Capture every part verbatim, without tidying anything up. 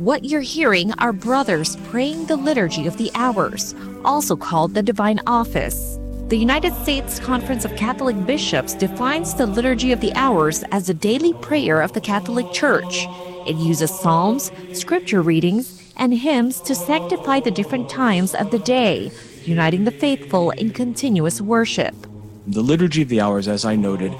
What you're hearing are brothers praying the Liturgy of the Hours, also called the Divine Office. The United States Conference of Catholic Bishops defines the Liturgy of the Hours as the daily prayer of the Catholic Church. It uses psalms, scripture readings, and hymns to sanctify the different times of the day, uniting the faithful in continuous worship. The Liturgy of the Hours, as I noted,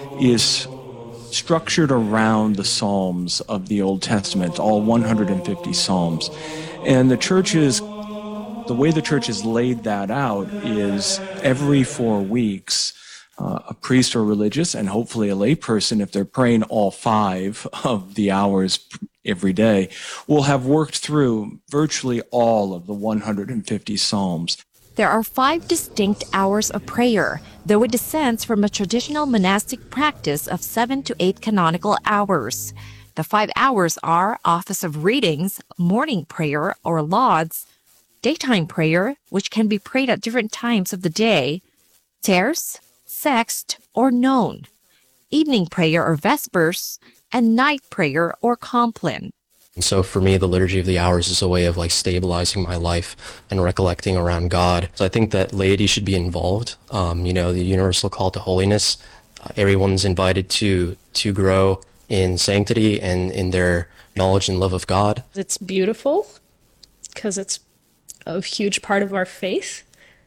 is structured around the Psalms of the Old Testament, all one hundred fifty Psalms. And the church's The way the church has laid that out is every four weeks, uh, a priest or religious, and hopefully a layperson, if they're praying all five of the hours every day, will have worked through virtually all of the one hundred fifty Psalms. There are five distinct hours of prayer, though it descends from a traditional monastic practice of seven to eight canonical hours. The five hours are Office of Readings, morning prayer or lauds, daytime prayer, which can be prayed at different times of the day, terce, sext, or none, evening prayer or vespers, and night prayer or compline. And so for me, the Liturgy of the Hours is a way of like stabilizing my life and recollecting around God. So I think that laity should be involved. Um, you know, the universal call to holiness. Uh, everyone's invited to to grow in sanctity and in their knowledge and love of God. It's beautiful because it's a huge part of our faith.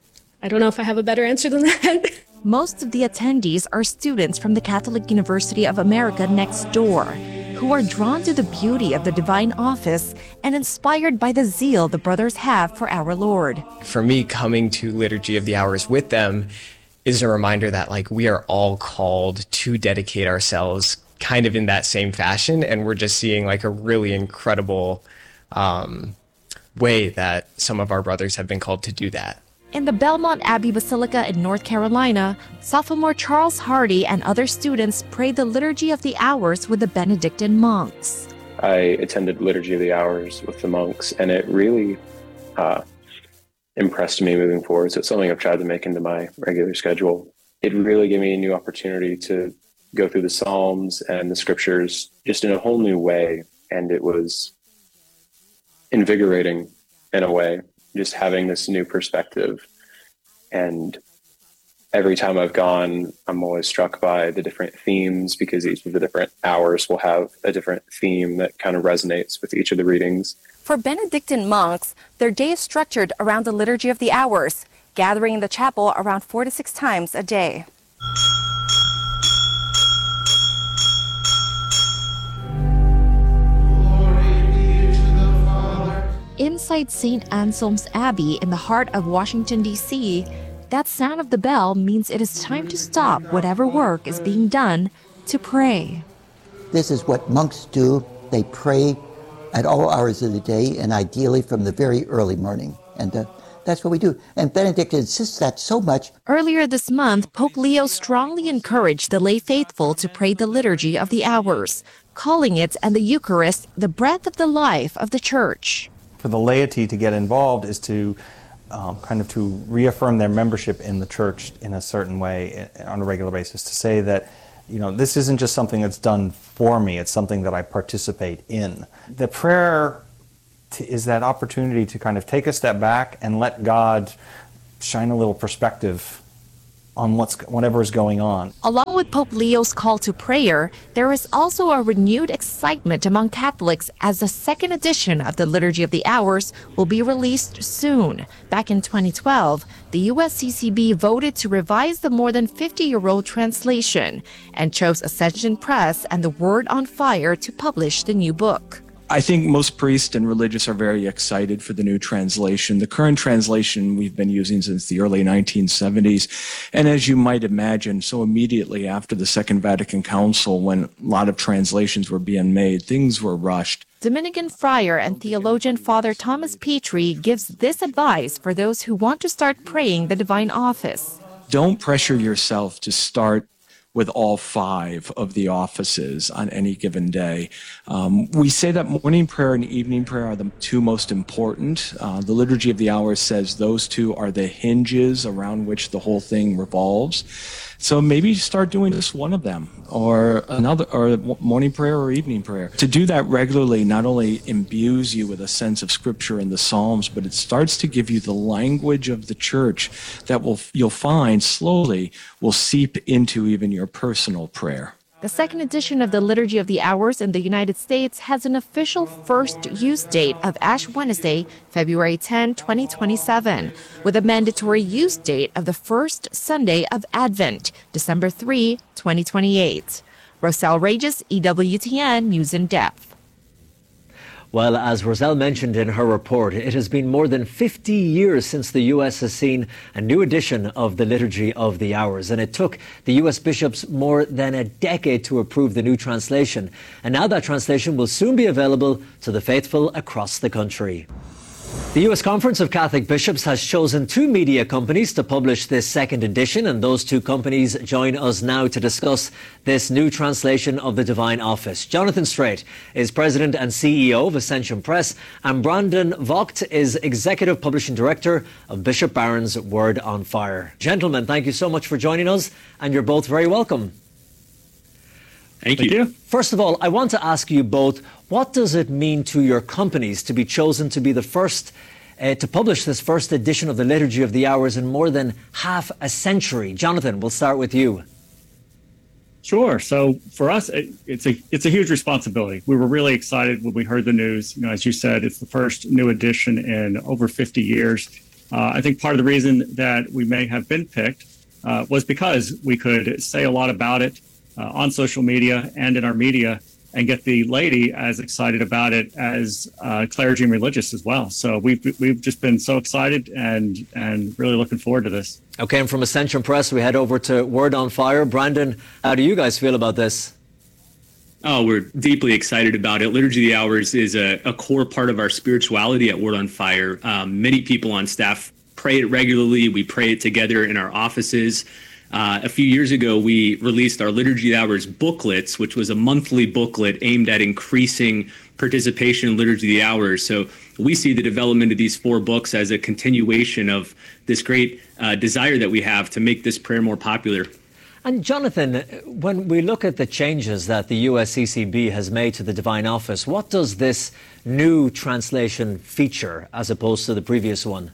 I don't know if I have a better answer than that. Most of the attendees are students from the Catholic University of America next door, who are drawn to the beauty of the Divine Office and inspired by the zeal the brothers have for our Lord. For me, coming to Liturgy of the Hours with them is a reminder that like we are all called to dedicate ourselves kind of in that same fashion, and we're just seeing like a really incredible um, way that some of our brothers have been called to do that. In the Belmont Abbey Basilica in North Carolina, sophomore Charles Hardy and other students prayed the Liturgy of the Hours with the Benedictine monks. I attended Liturgy of the Hours with the monks, and it really uh, impressed me moving forward. So it's something I've tried to make into my regular schedule. It really gave me a new opportunity to go through the Psalms and the scriptures just in a whole new way. And it was invigorating in a way, just having this new perspective. And every time I've gone, I'm always struck by the different themes, because each of the different hours will have a different theme that kind of resonates with each of the readings. For Benedictine monks, their day is structured around the Liturgy of the Hours, gathering in the chapel around four to six times a day. Inside Saint Anselm's Abbey in the heart of Washington, D C, that sound of the bell means it is time to stop whatever work is being done to pray. This is what monks do. They pray at all hours of the day, and ideally from the very early morning. And uh, that's what we do. And Benedict insists that so much. Earlier this month, Pope Leo strongly encouraged the lay faithful to pray the Liturgy of the Hours, calling it and the Eucharist the breath of the life of the Church. For the laity to get involved is to um, kind of to reaffirm their membership in the church in a certain way on a regular basis, to say that, you know, this isn't just something that's done for me, it's something that I participate in. The prayer to, is that opportunity to kind of take a step back and let God shine a little perspective on what's whatever is going on. Along with Pope Leo's call to prayer, there is also a renewed excitement among Catholics as the second edition of the Liturgy of the Hours will be released soon. Back in twenty twelve, the U S C C B voted to revise the more than fifty-year-old translation and chose Ascension Press and the Word on Fire to publish the new book. I think most priests and religious are very excited for the new translation. The current translation we've been using since the early nineteen seventies. And as you might imagine, so immediately after the Second Vatican Council, when a lot of translations were being made, things were rushed. Dominican friar and theologian Father Thomas Petrie gives this advice for those who want to start praying the Divine Office. Don't pressure yourself to start with all five of the offices on any given day. Um, we say that morning prayer and evening prayer are the two most important. Uh, the Liturgy of the Hours says those two are the hinges around which the whole thing revolves. So maybe start doing just one of them, or another, or morning prayer or evening prayer. To do that regularly not only imbues you with a sense of Scripture and the Psalms, but it starts to give you the language of the church that will you'll find slowly will seep into even your personal prayer. The second edition of the Liturgy of the Hours in the United States has an official first use date of Ash Wednesday, February tenth, twenty twenty-seven, with a mandatory use date of the first Sunday of Advent, December third, twenty twenty-eight. Roselle Regis, E W T N News in Depth. Well, as Roselle mentioned in her report, it has been more than fifty years since the U S has seen a new edition of the Liturgy of the Hours, and it took the U S bishops more than a decade to approve the new translation. And now that translation will soon be available to the faithful across the country. The U S Conference of Catholic Bishops has chosen two media companies to publish this second edition, and those two companies join us now to discuss this new translation of the Divine Office. Jonathan Strait is President and C E O of Ascension Press, and Brandon Vogt is Executive Publishing Director of Bishop Barron's Word on Fire. Gentlemen, thank you so much for joining us, and you're both very welcome. Thank you. Thank you. First of all, I want to ask you both, what does it mean to your companies to be chosen to be the first uh, to publish this first edition of the Liturgy of the Hours in more than half a century? Jonathan, we'll start with you. Sure. So for us, it, it's a it's a huge responsibility. We were really excited when we heard the news. You know, as you said, it's the first new edition in over fifty years. Uh, I think part of the reason that we may have been picked uh, was because we could say a lot about it Uh, on social media and in our media, and get the laity as excited about it as uh, clergy and religious as well. So we've we've just been so excited and and really looking forward to this. Okay, and from Ascension Press, we head over to Word on Fire. Brandon, how do you guys feel about this? Oh, we're deeply excited about it. Liturgy of the Hours is a, a core part of our spirituality at Word on Fire. Um, many people on staff pray it regularly. We pray it together in our offices. Uh, a few years ago, we released our Liturgy of the Hours booklets, which was a monthly booklet aimed at increasing participation in Liturgy of the Hours. So we see the development of these four books as a continuation of this great uh, desire that we have to make this prayer more popular. And Jonathan, when we look at the changes that the U S C C B has made to the Divine Office, what does this new translation feature as opposed to the previous one?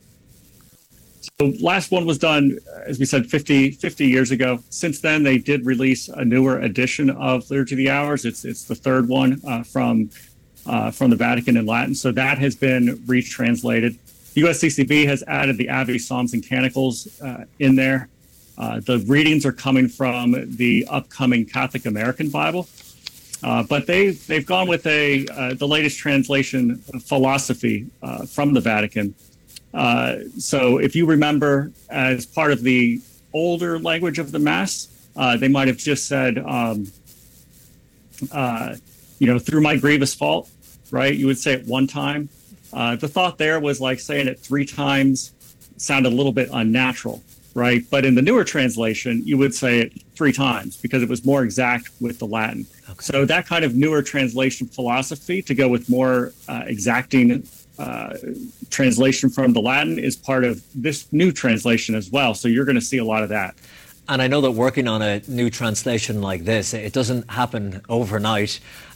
The last one was done, as we said, fifty, fifty years ago. Since then, they did release a newer edition of Liturgy of the Hours. It's it's the third one uh, from uh, from the Vatican in Latin. So that has been retranslated. The U S C C B has added the Ave, Psalms, and Canticles uh, in there. Uh, the readings are coming from the upcoming Catholic American Bible. Uh, but they've, they've gone with a uh, the latest translation philosophy uh, from the Vatican. Uh, so if you remember, as part of the older language of the Mass, uh, they might have just said, um, uh, you know, through my grievous fault, right? You would say it one time. Uh, the thought there was like saying it three times sounded a little bit unnatural, right? But in the newer translation, you would say it three times because it was more exact with the Latin. Okay. So that kind of newer translation philosophy to go with more uh, exacting Uh, translation from the Latin is part of this new translation as well. So you're going to see a lot of that. And I know that working on a new translation like this, it doesn't happen overnight.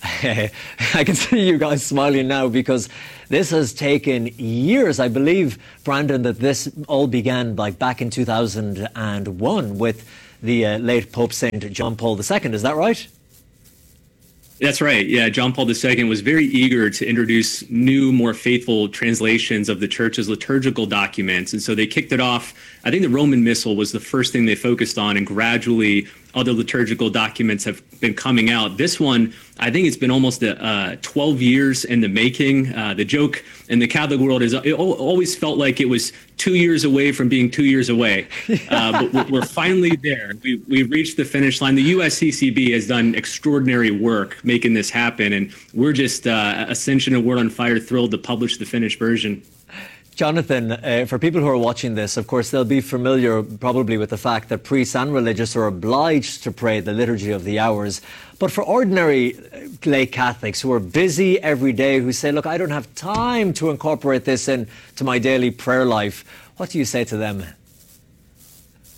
I can see you guys smiling now because this has taken years. I believe, Brandon, that this all began like back in two thousand one with the uh, late Pope Saint John Paul the Second. Is that right? That's right. Yeah, John Paul the Second was very eager to introduce new, more faithful translations of the Church's liturgical documents. And so they kicked it off. I think the Roman Missal was the first thing they focused on, and gradually other liturgical documents have been coming out. This one, I think it's been almost a, uh, twelve years in the making. Uh, the joke in the Catholic world is it always felt like it was two years away from being two years away. Uh, but we're finally there. We, we've reached the finish line. The U S C C B has done extraordinary work making this happen. And we're just, uh, Ascension and Word on Fire, thrilled to publish the finished version. Jonathan, uh, for people who are watching this, of course, they'll be familiar probably with the fact that priests and religious are obliged to pray the Liturgy of the Hours. But for ordinary lay Catholics who are busy every day, who say, look, I don't have time to incorporate this into my daily prayer life, what do you say to them?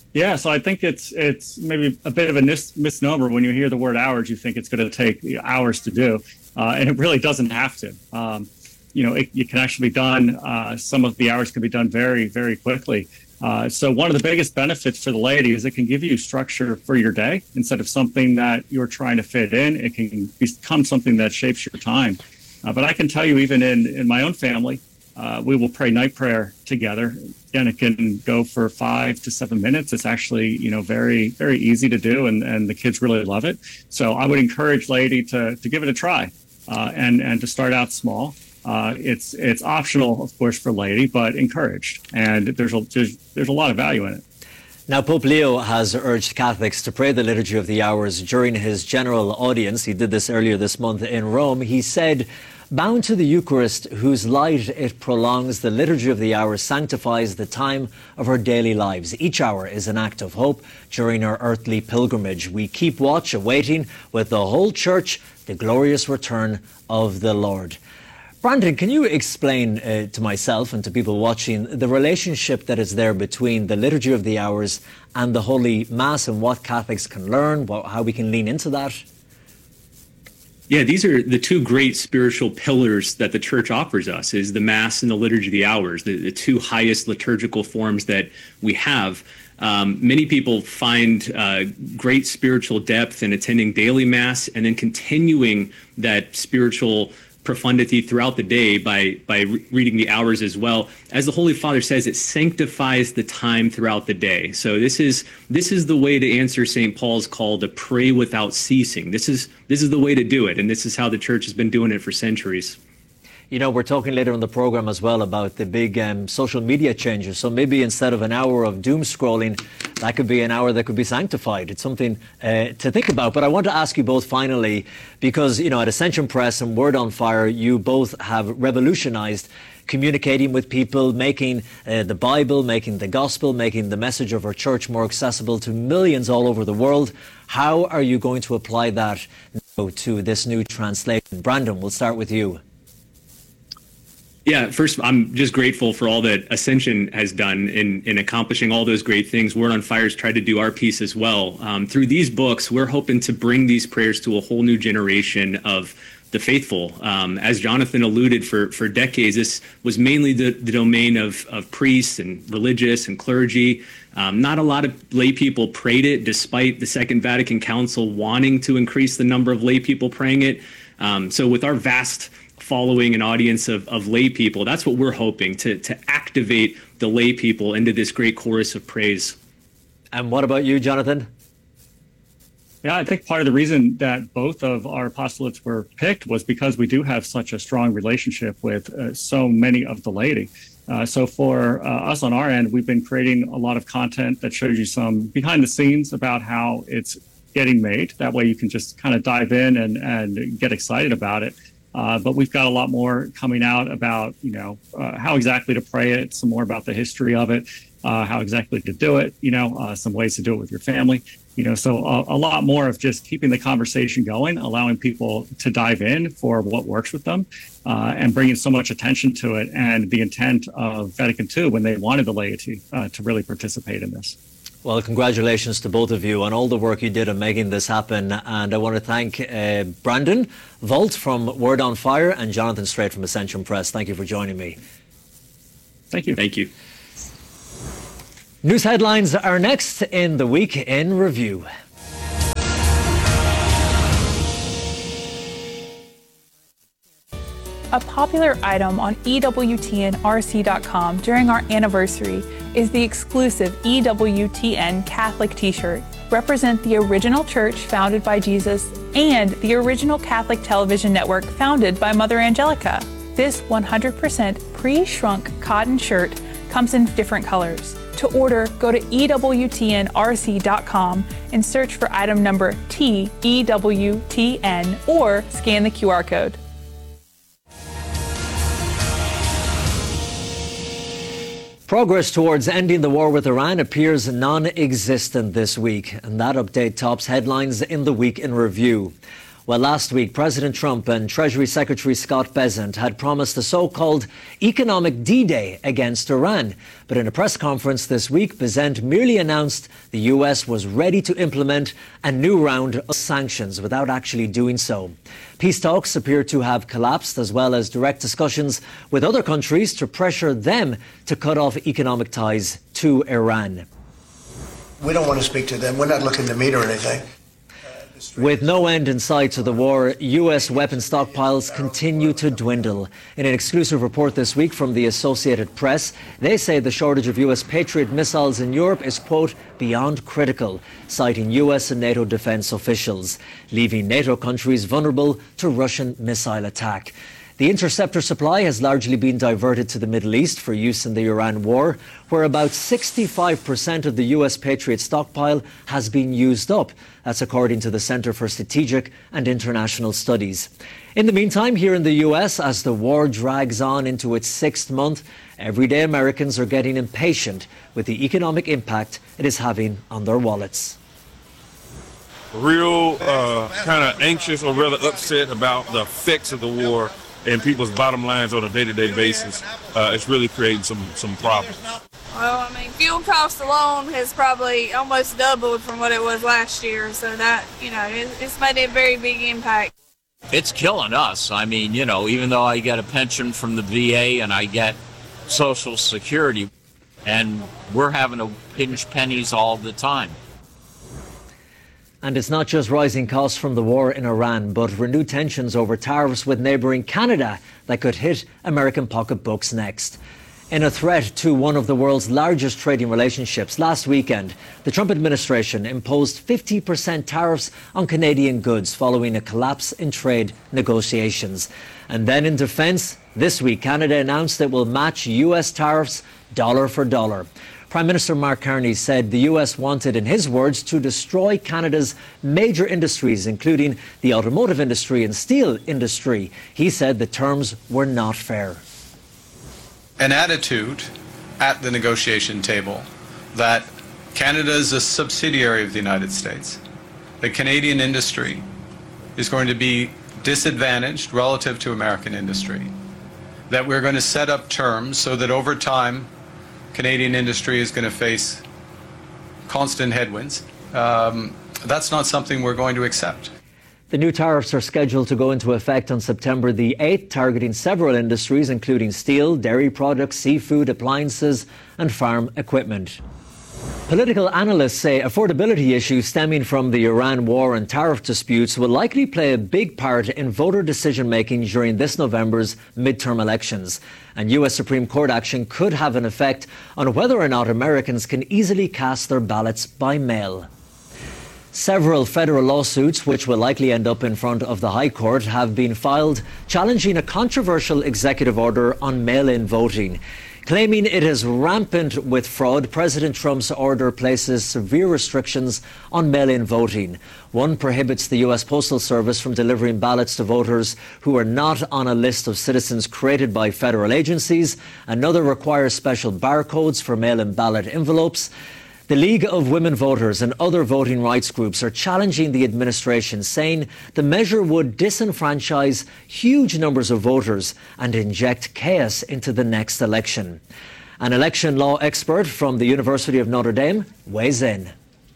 Yeah, so I think it's it's maybe a bit of a mis- misnomer when you hear the word hours. You think it's going to take hours to do, uh, and it really doesn't have to. Um, you know, it, it can actually be done. Uh, some of the hours can be done very, very quickly. Uh, so one of the biggest benefits for the laity is it can give you structure for your day instead of something that you're trying to fit in. It can become something that shapes your time. Uh, but I can tell you, even in, in my own family, uh, we will pray night prayer together. Again, it can go for five to seven minutes. It's actually, you know, very, very easy to do, and, and the kids really love it. So I would encourage laity to, to give it a try uh, and, and to start out small. Uh, it's it's optional, of course, for laity, but encouraged, and there's a there's, there's a lot of value in it. Now, Pope Leo has urged Catholics to pray the Liturgy of the Hours during his general audience. He did this earlier this month in Rome. He said, "Bound to the Eucharist, whose light it prolongs, the Liturgy of the Hours sanctifies the time of our daily lives. Each hour is an act of hope during our earthly pilgrimage. We keep watch, awaiting with the whole Church the glorious return of the Lord." Brandon, can you explain uh, to myself and to people watching the relationship that is there between the Liturgy of the Hours and the Holy Mass, and what Catholics can learn, what, how we can lean into that? Yeah, these are the two great spiritual pillars that the Church offers us, is the Mass and the Liturgy of the Hours, the, the two highest liturgical forms that we have. Um, many people find uh, great spiritual depth in attending daily Mass and then continuing that spiritual profundity throughout the day by by re- reading the hours as well. As the Holy Father says, it sanctifies the time throughout the day. So this is this is the way to answer Saint Paul's call to pray without ceasing. This is this is the way to do it, and this is how the Church has been doing it for centuries. You know, we're talking later in the program as well about the big um, social media changes. So maybe instead of an hour of doom scrolling, that could be an hour that could be sanctified. It's something uh, to think about. But I want to ask you both finally, because, you know, at Ascension Press and Word on Fire, you both have revolutionized communicating with people, making uh, the Bible, making the gospel, making the message of our church more accessible to millions all over the world. How are you going to apply that to this new translation? Brandon, we'll start with you. Yeah, first, I'm just grateful for all that Ascension has done in, in accomplishing all those great things. Word on Fire's tried to do our piece as well. Um, through these books, we're hoping to bring these prayers to a whole new generation of the faithful. Um, as Jonathan alluded, for, for decades, this was mainly the, the domain of, of priests and religious and clergy. Um, not a lot of lay people prayed it, despite the Second Vatican Council wanting to increase the number of lay people praying it. Um, so with our vast following an audience of, of lay people, that's what we're hoping to to activate the lay people into this great chorus of praise. And what about you, Jonathan? Yeah, I think part of the reason that both of our apostolates were picked was because we do have such a strong relationship with uh, so many of the laity. Uh, so for uh, us on our end, we've been creating a lot of content that shows you some behind the scenes about how it's getting made. That way you can just kind of dive in and, and get excited about it. Uh, but we've got a lot more coming out about, you know, uh, how exactly to pray it, some more about the history of it, uh, how exactly to do it, you know, uh, some ways to do it with your family, you know, so a, a lot more of just keeping the conversation going, allowing people to dive in for what works with them, uh, and bringing so much attention to it, and the intent of Vatican Two when they wanted the laity uh, to really participate in this. Well, congratulations to both of you on all the work you did on making this happen. And I want to thank uh, Brandon Volt from Word on Fire and Jonathan Strait from Ascension Press. Thank you for joining me. Thank you. Thank you. News headlines are next in the Week in Review. A popular item on E W T N R C dot com during our anniversary is the exclusive E W T N Catholic t-shirt. Represent the original church founded by Jesus and the original Catholic television network founded by Mother Angelica. This one hundred percent pre-shrunk cotton shirt comes in different colors. To order, go to E W T N R C dot com and search for item number T E W T N or scan the Q R code. Progress towards ending the war with Iran appears non-existent this week, and that update tops headlines in the Week in Review. Well, last week, President Trump and Treasury Secretary Scott Bessent had promised a so-called economic D-Day against Iran. But in a press conference this week, Bessent merely announced the U S was ready to implement a new round of sanctions without actually doing so. Peace talks appear to have collapsed, as well as direct discussions with other countries to pressure them to cut off economic ties to Iran. We don't want to speak to them. We're not looking to meet or anything. With no end in sight to the war, U S weapon stockpiles continue to dwindle. In an exclusive report this week from the Associated Press, they say the shortage of U S Patriot missiles in Europe is, quote, beyond critical, citing U S and NATO defense officials, leaving NATO countries vulnerable to Russian missile attack. The interceptor supply has largely been diverted to the Middle East for use in the Iran war, where about sixty-five percent of the U S Patriot stockpile has been used up. That's according to the Center for Strategic and International Studies. In the meantime, here in the U S, as the war drags on into its sixth month, everyday Americans are getting impatient with the economic impact it is having on their wallets. Real uh, kind of anxious or rather upset about the effects of the war and people's bottom lines on a day-to-day basis. Uh, it's really creating some some problems. Well, I mean, fuel cost alone has probably almost doubled from what it was last year, so that, you know, it, it's made a very big impact. It's killing us. I mean, you know, even though I get a pension from the V A and I get Social Security, and we're having to pinch pennies all the time. And it's not just rising costs from the war in Iran, but renewed tensions over tariffs with neighbouring Canada that could hit American pocketbooks next. In a threat to one of the world's largest trading relationships, last weekend, the Trump administration imposed fifty percent tariffs on Canadian goods following a collapse in trade negotiations. And then in defence, this week, Canada announced it will match U S tariffs dollar for dollar. Prime Minister Mark Carney said the U S wanted, in his words, to destroy Canada's major industries, including the automotive industry and steel industry. He said the terms were not fair. An attitude at the negotiation table that Canada is a subsidiary of the United States, the Canadian industry is going to be disadvantaged relative to American industry, that we're going to set up terms so that over time Canadian industry is going to face constant headwinds. Um, that's not something we're going to accept. The new tariffs are scheduled to go into effect on September the eighth, targeting several industries, including steel, dairy products, seafood, appliances, and farm equipment. Political analysts say affordability issues stemming from the Iran war and tariff disputes will likely play a big part in voter decision-making during this November's midterm elections. And U S Supreme Court action could have an effect on whether or not Americans can easily cast their ballots by mail. Several federal lawsuits, which will likely end up in front of the High Court, have been filed challenging a controversial executive order on mail-in voting. Claiming it is rampant with fraud, President Trump's order places severe restrictions on mail-in voting. One prohibits the U S Postal Service from delivering ballots to voters who are not on a list of citizens created by federal agencies. Another requires special barcodes for mail-in ballot envelopes. The League of Women Voters and other voting rights groups are challenging the administration, saying the measure would disenfranchise huge numbers of voters and inject chaos into the next election. An election law expert from the University of Notre Dame weighs in.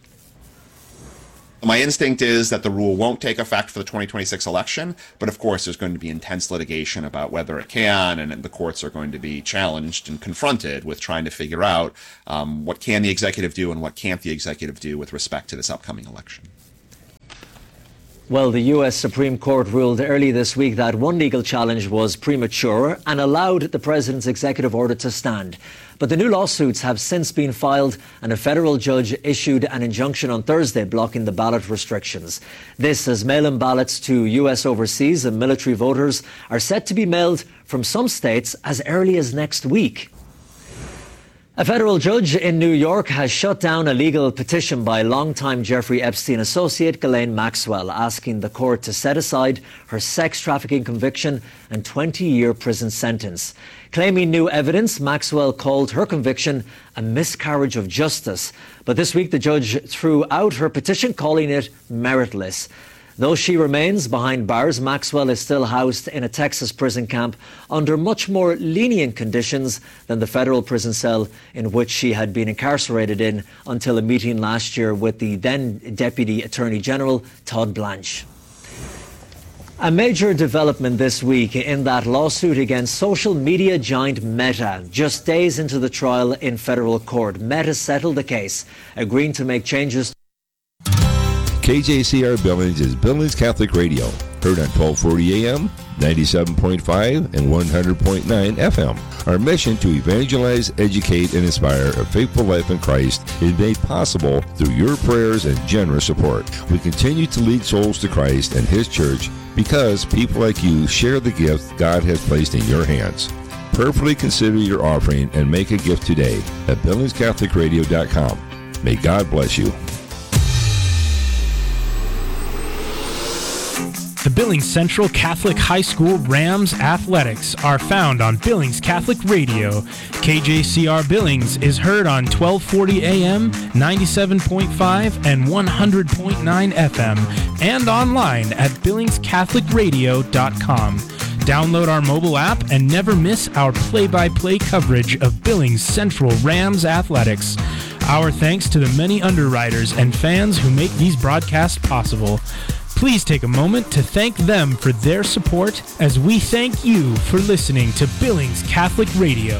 My instinct is that the rule won't take effect for the twenty twenty-six election, but of course there's going to be intense litigation about whether it can, and the courts are going to be challenged and confronted with trying to figure out um, what can the executive do and what can't the executive do with respect to this upcoming election. Well, the U S Supreme Court ruled early this week that one legal challenge was premature and allowed the president's executive order to stand. But the new lawsuits have since been filed, and a federal judge issued an injunction on Thursday blocking the ballot restrictions. This as mail-in ballots to U S overseas and military voters are set to be mailed from some states as early as next week. A federal judge in New York has shut down a legal petition by longtime Jeffrey Epstein associate Ghislaine Maxwell, asking the court to set aside her sex trafficking conviction and twenty-year prison sentence. Claiming new evidence, Maxwell called her conviction a miscarriage of justice. But this week, the judge threw out her petition, calling it meritless. Though she remains behind bars, Maxwell is still housed in a Texas prison camp under much more lenient conditions than the federal prison cell in which she had been incarcerated in until a meeting last year with the then Deputy Attorney General, Todd Blanche. A major development this week in that lawsuit against social media giant Meta. Just days into the trial in federal court, Meta settled the case, agreeing to make changes. K J C R Billings is Billings Catholic Radio, heard on twelve forty A M, ninety-seven point five, and one hundred point nine F M. Our mission to evangelize, educate, and inspire a faithful life in Christ is made possible through your prayers and generous support. We continue to lead souls to Christ and His church because people like you share the gift God has placed in your hands. Prayerfully consider your offering and make a gift today at billings catholic radio dot com. May God bless you. The Billings Central Catholic High School Rams athletics are found on Billings Catholic Radio. K J C R Billings is heard on twelve forty A M, ninety-seven point five, and one hundred point nine F M, and online at billings catholic radio dot com. Download our mobile app and never miss our play-by-play coverage of Billings Central Rams athletics. Our thanks to the many underwriters and fans who make these broadcasts possible. Please take a moment to thank them for their support as we thank you for listening to Billings Catholic Radio.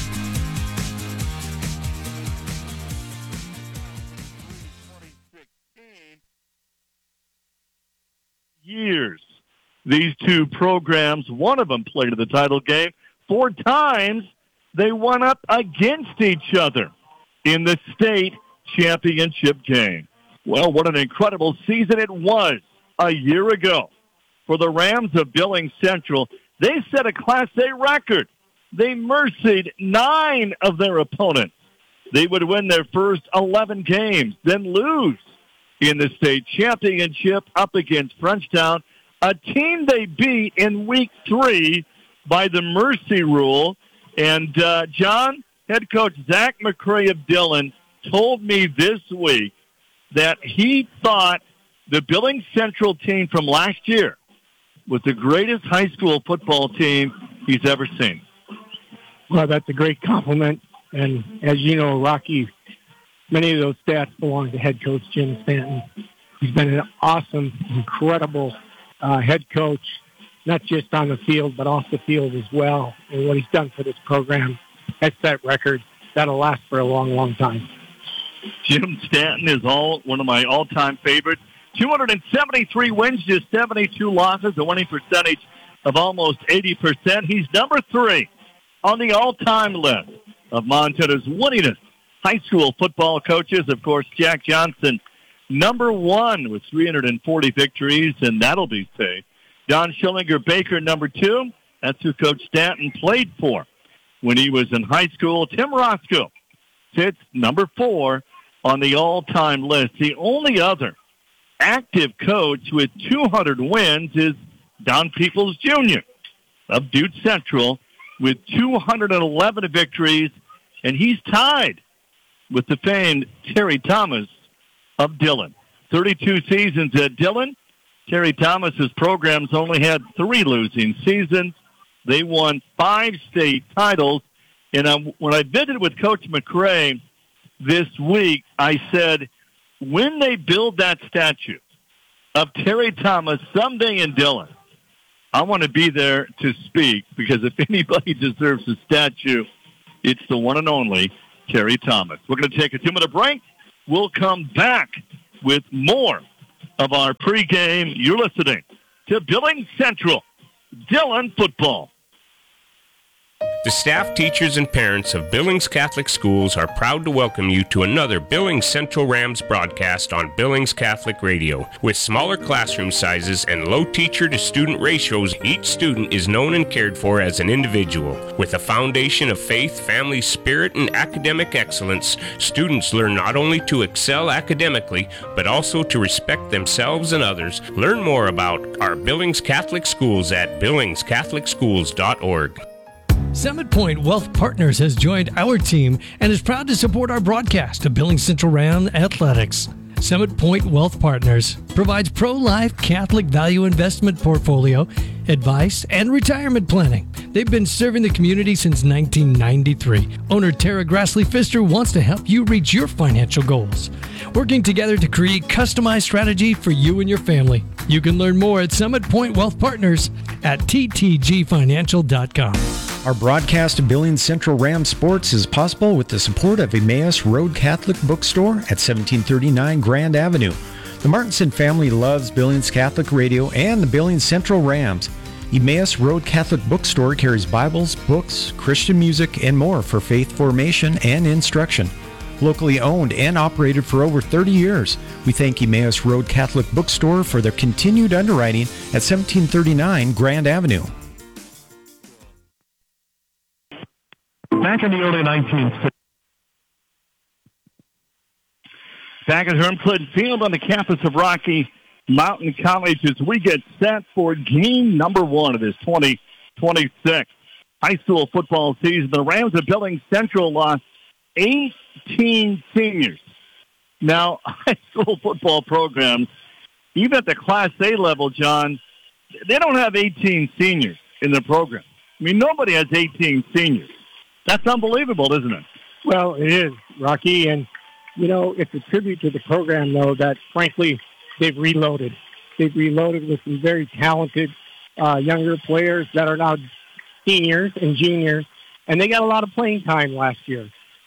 Years. These two programs, one of them played in the title game. Four times they won up against each other in the state championship game. Well, what an incredible season it was a year ago for the Rams of Billings Central. They set a Class A record. They mercied nine of their opponents. They would win their first eleven games, then lose in the state championship up against Frenchtown, a team they beat in week three by the mercy rule. And, uh, John, head coach Zach McCray of Dillon told me this week that he thought the Billings Central team from last year was the greatest high school football team he's ever seen. Well, that's a great compliment. And as you know, Rocky, many of those stats belong to head coach Jim Stanton. He's been an awesome, incredible uh, head coach, not just on the field, but off the field as well. And what he's done for this program, that's that record. That'll last for a long, long time. Jim Stanton is all one of my all-time favorites. two hundred seventy-three wins, just seventy-two losses, a winning percentage of almost eighty percent. He's number three on the all-time list of Montana's winningest high school football coaches. Of course, Jack Johnson, number one with three hundred forty victories, and that'll be safe. Don Schillinger Baker, number two. That's who Coach Stanton played for when he was in high school. Tim Roscoe sits number four on the all-time list. The only other active coach with two hundred wins is Don Peoples Junior of Dude Central with two hundred eleven victories, and he's tied with the famed Terry Thomas of Dillon. thirty-two seasons at Dillon. Terry Thomas's programs only had three losing seasons. They won five state titles. And um, when I visited with Coach McCray this week, I said, when they build that statue of Terry Thomas someday in Dillon, I want to be there to speak, because if anybody deserves a statue, it's the one and only Terry Thomas. We're going to take a two-minute break. We'll come back with more of our pregame. You're listening to Billings Central, Dillon football. The staff, teachers, and parents of Billings Catholic Schools are proud to welcome you to another Billings Central Rams broadcast on Billings Catholic Radio. With smaller classroom sizes and low teacher-to-student ratios, each student is known and cared for as an individual. With a foundation of faith, family spirit, and academic excellence, students learn not only to excel academically, but also to respect themselves and others. Learn more about our Billings Catholic Schools at billings catholic schools dot org. Summit Point Wealth Partners has joined our team and is proud to support our broadcast of Billings Central Ram Athletics. Summit Point Wealth Partners provides pro-life Catholic value investment portfolio, advice, and retirement planning. They've been serving the community since nineteen ninety-three. Owner Tara Grassley-Pfister wants to help you reach your financial goals, working together to create customized strategy for you and your family. You can learn more at Summit Point Wealth Partners at t t g financial dot com. Our broadcast of Billings Central Ram Sports is possible with the support of Emmaus Road Catholic Bookstore at seventeen thirty-nine Grand Avenue. The Martinson family loves Billings Catholic Radio and the Billings Central Rams. Emmaus Road Catholic Bookstore carries Bibles, books, Christian music, and more for faith formation and instruction. Locally owned and operated for over thirty years, we thank Emmaus Road Catholic Bookstore for their continued underwriting at seventeen thirty-nine Grand Avenue. Back in the early nineteen sixties, back at Herm Clinton Field on the campus of Rocky Mountain College as we get set for game number one of this twenty twenty-six high school football season. The Rams of Billings Central lost eighteen seniors. Now, high school football programs, even at the Class A level, John, they don't have eighteen seniors in their program. I mean, nobody has eighteen seniors. That's unbelievable, isn't it? Well, it is, Rocky, and, you know, it's a tribute to the program, though, that, frankly, they've reloaded. They've reloaded with some very talented uh, younger players that are now seniors and juniors, and they got a lot of playing time last year.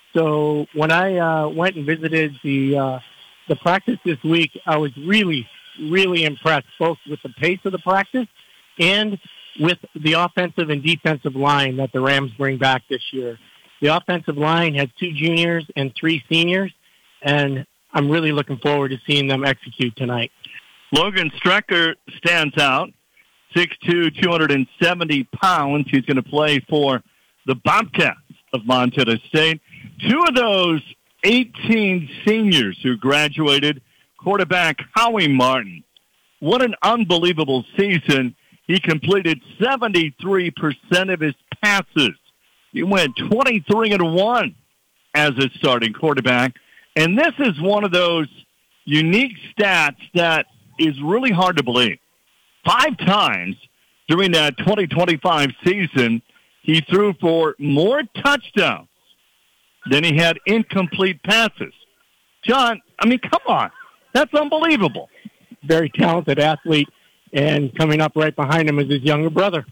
So when I uh, went and visited the uh, the practice this week, I was really, really impressed, both with the pace of the practice and with the offensive and defensive line that the Rams bring back this year. The offensive line has two juniors and three seniors, and I'm really looking forward to seeing them execute tonight. Logan Strecker stands out, six two, two hundred seventy pounds. He's going to play for the Bobcats of Montana State. Two of those eighteen seniors who graduated, quarterback Howie Martin. What an unbelievable season. He completed seventy-three percent of his passes. He went twenty-three and one as a starting quarterback. And this is one of those unique stats that is really hard to believe. Five times during that twenty twenty-five season, he threw for more touchdowns than he had incomplete passes. John, I mean, come on. That's unbelievable. Very talented athlete. And coming up right behind him is his younger brother.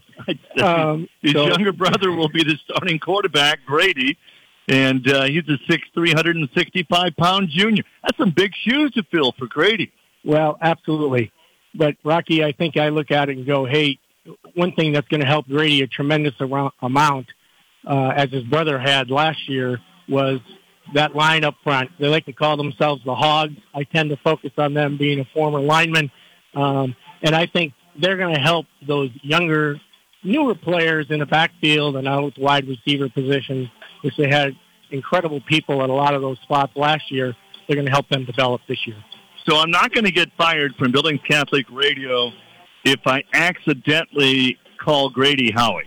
Um, his so. younger brother will be the starting quarterback, Grady, and uh, he's a six three, one hundred sixty-five pound junior. That's some big shoes to fill for Grady. Well, absolutely. But, Rocky, I think I look at it and go, hey, one thing that's going to help Grady a tremendous amount, uh, as his brother had last year, was that line up front. They like to call themselves the Hogs. I tend to focus on them being a former lineman. Um, and I think they're going to help those younger, newer players in the backfield and out wide receiver positions, which they had incredible people at a lot of those spots last year. They're going to help them develop this year. So I'm not going to get fired from Billings Catholic Radio if I accidentally call Grady Howie.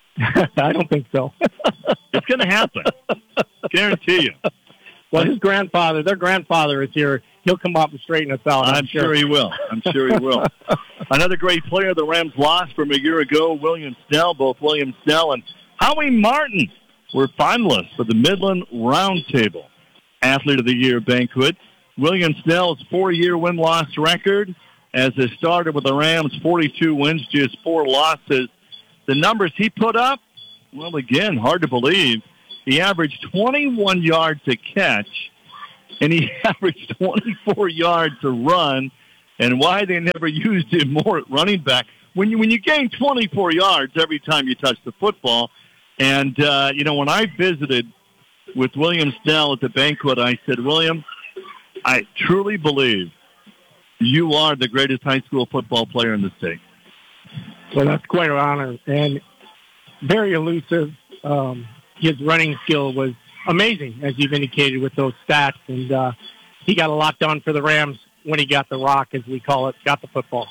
I don't think so. It's going to happen. Guarantee you. Well, his grandfather, their grandfather is here. He'll come up and straighten us out. I'm, I'm sure. sure he will. I'm sure he will. Another great player the Rams lost from a year ago, William Snell. Both William Snell and Howie Martin were finalists for the Midland Roundtable Athlete of the Year banquet. William Snell's four-year win-loss record as a starter with the Rams, forty-two wins, just four losses. The numbers he put up, well, again, hard to believe. He averaged twenty-one yards a catch, and he averaged twenty-four yards a run. And why they never used him more at running back. When you when you gain twenty-four yards every time you touch the football, and, uh, you know, when I visited with William Snell at the banquet, I said, William, I truly believe you are the greatest high school football player in the state. Well, that's quite an honor, and very elusive. Um, his running skill was amazing, as you've indicated with those stats, and uh, he got a lot done for the Rams when he got the rock, as we call it, got the football.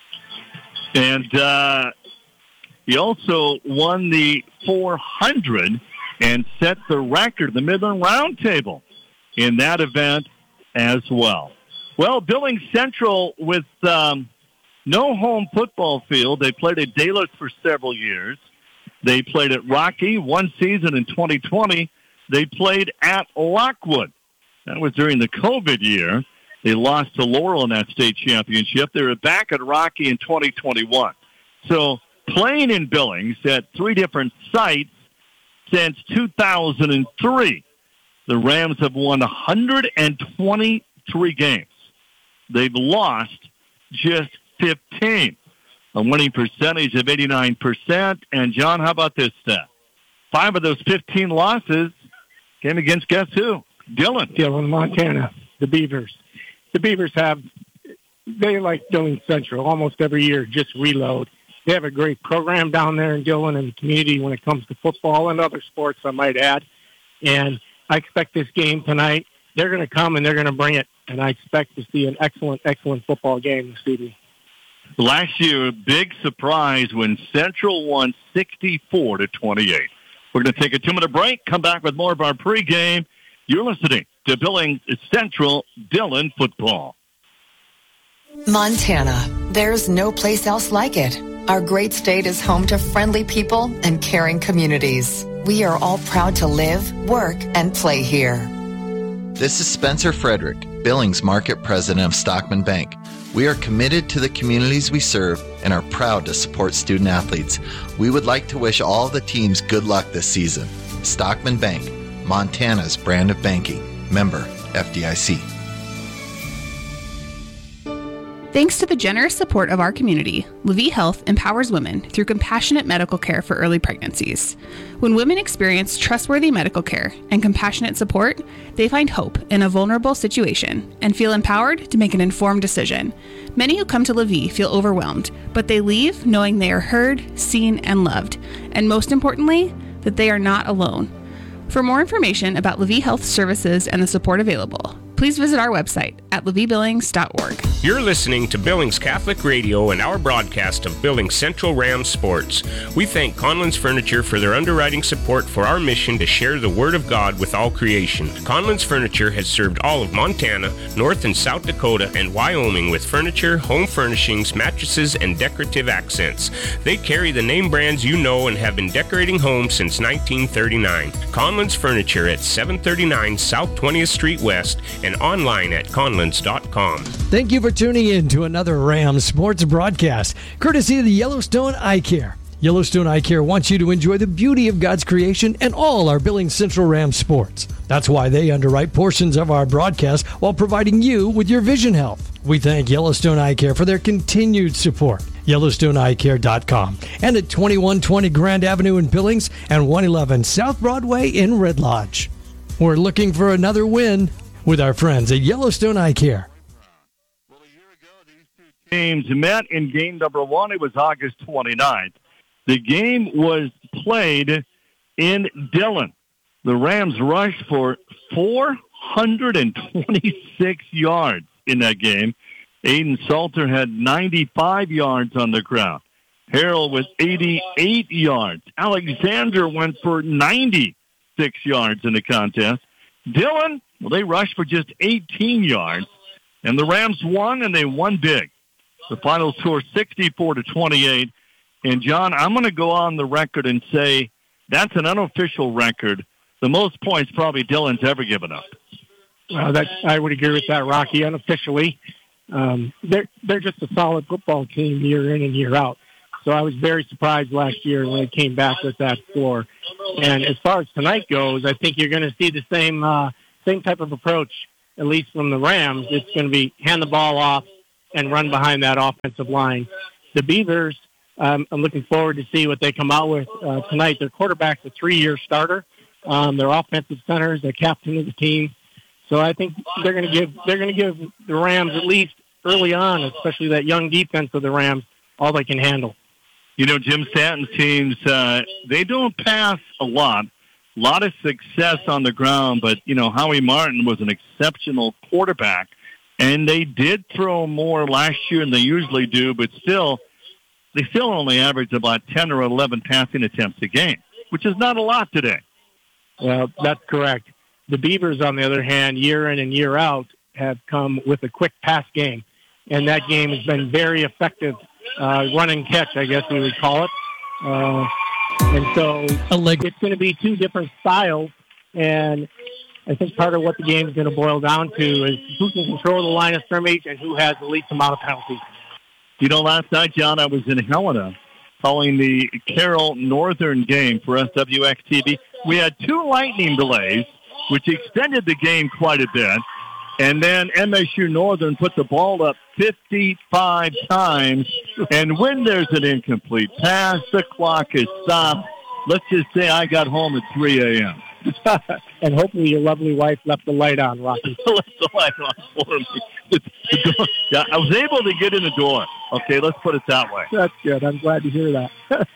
And uh, he also won the four hundred and set the record, the Midland Roundtable, in that event as well. Well, Billings Central with um, no home football field. They played at Dallas for several years. They played at Rocky one season in twenty twenty. They played at Lockwood. That was during the COVID year. They lost to Laurel in that state championship. They were back at Rocky in twenty twenty-one. So playing in Billings at three different sites since two thousand three. The Rams have won one hundred twenty-three games. They've lost just fifteen. A winning percentage of eighty-nine percent. And, John, how about this stat? Five of those fifteen losses came against guess who? Dillon. Dillon, Montana, the Beavers. The Beavers have, they like Billings Central almost every year, just reload. They have a great program down there in Dillon and the community when it comes to football and other sports, I might add. And I expect this game tonight, they're going to come and they're going to bring it. And I expect to see an excellent, excellent football game this evening. Last year, a big surprise when Central won sixty-four to twenty-eight. We're going to take a two-minute break, come back with more of our pregame. You're listening to Billings Central Dillon football. Montana. There's no place else like it. Our great state is home to friendly people and caring communities. We are all proud to live, work, and play here. This is Spencer Frederick, Billings Market President of Stockman Bank. We are committed to the communities we serve and are proud to support student athletes. We would like to wish all the teams good luck this season. Stockman Bank, Montana's brand of banking. Member F D I C. Thanks to the generous support of our community, LaVie Health empowers women through compassionate medical care for early pregnancies. When women experience trustworthy medical care and compassionate support, they find hope in a vulnerable situation and feel empowered to make an informed decision. Many who come to LaVie feel overwhelmed, but they leave knowing they are heard, seen, and loved, and most importantly, that they are not alone. For more information about LaVie Health services and the support available, please visit our website at lavie billings dot org. You're listening to Billings Catholic Radio and our broadcast of Billings Central Rams sports. We thank Conlon's Furniture for their underwriting support for our mission to share the Word of God with all creation. Conlon's Furniture has served all of Montana, North and South Dakota, and Wyoming with furniture, home furnishings, mattresses, and decorative accents. They carry the name brands you know and have been decorating homes since nineteen thirty-nine. Conlon's Furniture at seven thirty-nine South twentieth Street West and online at conlons dot com. Thank you for tuning in to another Rams sports broadcast, courtesy of the Yellowstone Eye Care. Yellowstone Eye Care wants you to enjoy the beauty of God's creation and all our Billings Central Rams sports. That's why they underwrite portions of our broadcast while providing you with your vision health. We thank Yellowstone Eye Care for their continued support. Yellowstone Eye Care dot com and at twenty-one twenty Grand Avenue in Billings and one eleven South Broadway in Red Lodge. We're looking for another win with our friends at Yellowstone Eye Care. Teams met in game number one. It was August twenty-ninth. The game was played in Dillon. The Rams rushed for four hundred twenty-six yards in that game. Aiden Salter had ninety-five yards on the ground. Harrell with eighty-eight yards. Alexander went for ninety-six yards in the contest. Dillon, well, they rushed for just eighteen yards, and the Rams won, and they won big. The final score sixty-four to twenty-eight. And, John, I'm going to go on the record and say that's an unofficial record. The most points probably Dillon's ever given up. Well, that, I would agree with that, Rocky. Unofficially, um, they're, they're just a solid football team year in and year out. So I was very surprised last year when they came back with that score. And as far as tonight goes, I think you're going to see the same uh, same type of approach, at least from the Rams. It's going to be hand the ball off and run behind that offensive line. The Beavers, um, I'm looking forward to see what they come out with uh, tonight. Their quarterback's a three-year starter. Um, their offensive center is the captain of the team. So I think they're going to give they're going to give the Rams, at least early on, especially that young defense of the Rams, all they can handle. You know, Jim Stanton's teams, uh, they don't pass a lot. A lot of success on the ground, but, you know, Howie Martin was an exceptional quarterback, and they did throw more last year than they usually do, but still, they still only average about ten or eleven passing attempts a game, which is not a lot today. Well, that's correct. The Beavers, on the other hand, year in and year out, have come with a quick pass game. And that game has been very effective, uh, run and catch, I guess we would call it. Uh, and so it's going to be two different styles. And I think part of what the game is going to boil down to is who can control the line of scrimmage and who has the least amount of penalties. You know, last night, John, I was in Helena following the Carroll Northern game for S W X T V. We had two lightning delays, which extended the game quite a bit. And then M S U Northern put the ball up fifty-five times. And when there's an incomplete pass, the clock is stopped. Let's just say I got home at three a.m. And hopefully your lovely wife left the light on, Rocky. Left the light on for me. The, the door, yeah, I was able to get in the door. Okay, let's put it that way. That's good. I'm glad to hear that.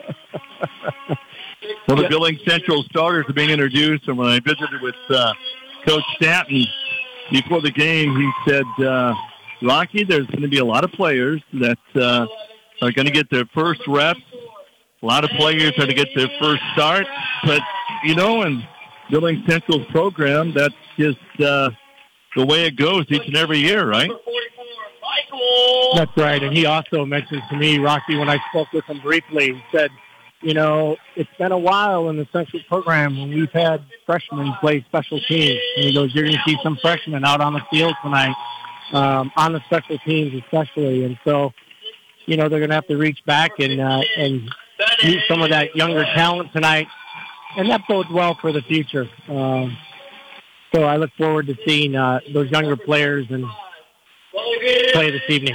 Well, the Billings Central starters are being introduced, and when I visited with uh, Coach Stanton before the game, he said, uh, Rocky, there's going to be a lot of players that uh, are going to get their first reps. A lot of players are going to get their first start. But, you know, and Billings Central's program, that's just uh, the way it goes each and every year, right? That's right. And he also mentioned to me, Rocky, when I spoke with him briefly, he said, you know, it's been a while in the Central program when we've had freshmen play special teams. And he goes, you're going to see some freshmen out on the field tonight, um, on the special teams especially. And so, you know, they're going to have to reach back and uh, and use some of that younger talent tonight. And that bodes well for the future. Um, so I look forward to seeing uh, those younger players and play this evening.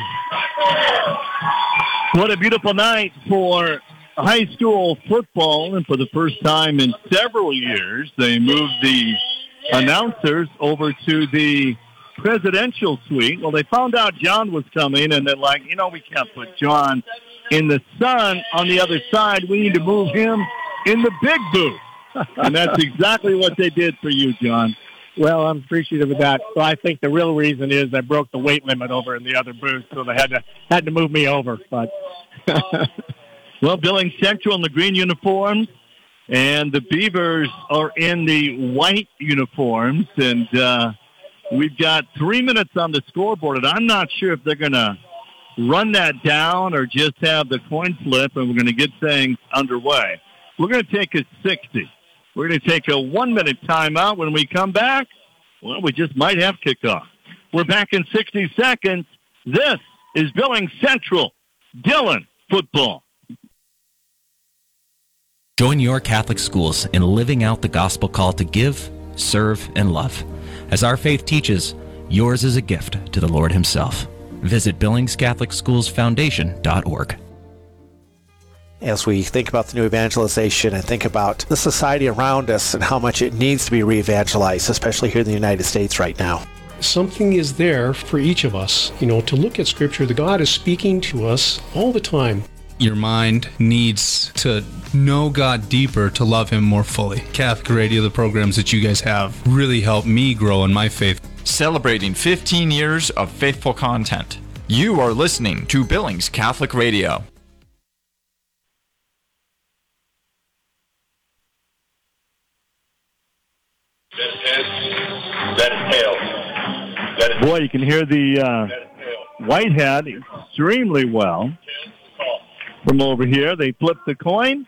What a beautiful night for high school football, and for the first time in several years, they moved the announcers over to the presidential suite. Well, they found out John was coming, and they're like, you know, we can't put John in the sun on the other side. We need to move him in the big booth. And that's exactly what they did for you, John. Well, I'm appreciative of that. So I think the real reason is I broke the weight limit over in the other booth, so they had to had to move me over. But well, Billings Central in the green uniforms, and the Beavers are in the white uniforms. And uh, we've got three minutes on the scoreboard, and I'm not sure if they're going to run that down or just have the coin flip, and we're going to get things underway. We're going to take a sixty. We're going to take a one-minute timeout. When we come back, well, we just might have kickoff. We're back in sixty seconds. This is Billings Central Dillon football. Join your Catholic schools in living out the gospel call to give, serve, and love. As our faith teaches, yours is a gift to the Lord himself. Visit Billings Catholic Schools Foundation dot org. As we think about the new evangelization and think about the society around us and how much it needs to be re-evangelized, especially here in the United States right now. Something is there for each of us, you know, to look at Scripture. The God is speaking to us all the time. Your mind needs to know God deeper to love Him more fully. Catholic Radio, the programs that you guys have, really helped me grow in my faith. Celebrating fifteen years of faithful content. You are listening to Billings Catholic Radio. Boy, you can hear the uh, Whitehead extremely well from over here. They flip the coin.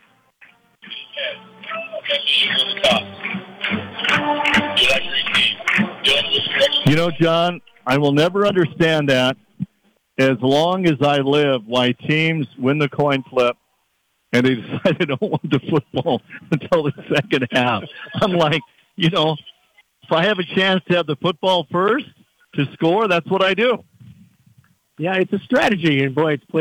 You know, John, I will never understand that as long as I live, why teams win the coin flip and they decide they don't want the football until the second half. I'm like, you know, if I have a chance to have the football first to score, that's what I do. Yeah, it's a strategy, and boy, it's played